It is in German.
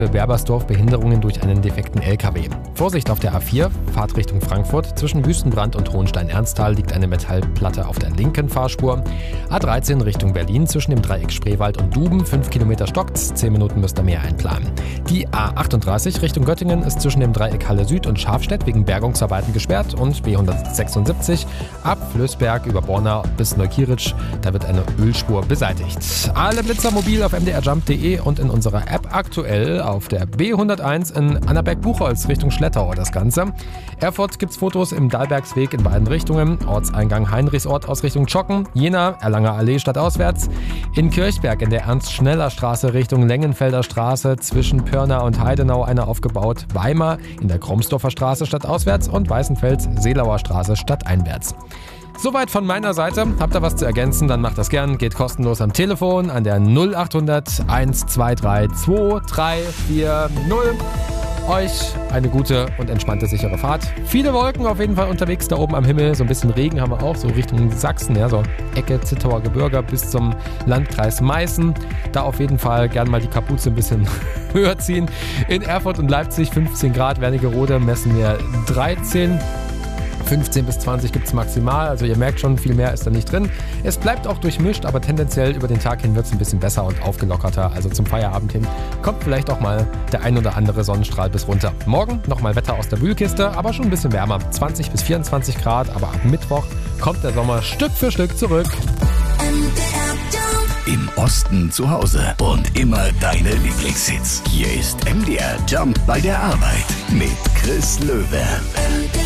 Werbersdorf Behinderungen durch einen defekten LKW. Vorsicht auf der A4, Fahrt Richtung Frankfurt. Zwischen Wüstenbrand und Hohenstein-Ernsthal liegt eine Metallplatte auf der linken Fahrspur. A13 Richtung Berlin, zwischen dem Dreieck Spreewald und Duben. 5 Kilometer stockt's, 10 Minuten müsst ihr mehr einplanen. Die A38 Richtung Göttingen ist zwischen dem Dreieck Halle Süd und Schafstedt wegen Bergungsarbeiten gesperrt. Und B176 ab Flößberg über Borna bis Neukieritsch, da wird eine Ölspur beseitigt. Alle Blitzer mobil auf mdrjump.de und in unserer App aktuell auf der B101 in Annaberg-Buchholz Richtung Schlettau das Ganze. Erfurt gibt's Fotos im Dahlbergsweg in beiden Richtungen. Ortseingang Heinrichsort aus Richtung Schocken. Jena, Erlanger Allee stadtauswärts. In Kirchberg in der Ernst-Schneller-Straße Richtung Längenfelder Straße zwischen Pörna und Heidenau einer aufgebaut. Weimar in der Kromsdorfer Straße stadtauswärts und Weißenfels-Seelauer Straße stadteinwärts. Soweit von meiner Seite. Habt ihr was zu ergänzen, dann macht das gern. Geht kostenlos am Telefon an der 0800 123 2340. Euch eine gute und entspannte, sichere Fahrt. Viele Wolken auf jeden Fall unterwegs da oben am Himmel. So ein bisschen Regen haben wir auch, so Richtung Sachsen, ja, so Ecke Zittauer Gebirge bis zum Landkreis Meißen. Da auf jeden Fall gern mal die Kapuze ein bisschen höher ziehen. In Erfurt und Leipzig 15 Grad, Wernigerode messen wir 13. 15 bis 20 gibt es maximal, also ihr merkt schon, viel mehr ist da nicht drin. Es bleibt auch durchmischt, aber tendenziell über den Tag hin wird es ein bisschen besser und aufgelockerter. Also zum Feierabend hin kommt vielleicht auch mal der ein oder andere Sonnenstrahl bis runter. Morgen nochmal Wetter aus der Wühlkiste, aber schon ein bisschen wärmer. 20 bis 24 Grad, aber ab Mittwoch kommt der Sommer Stück für Stück zurück. Im Osten zu Hause und immer deine Lieblingshits. Hier ist MDR Jump bei der Arbeit mit Chris Löwe.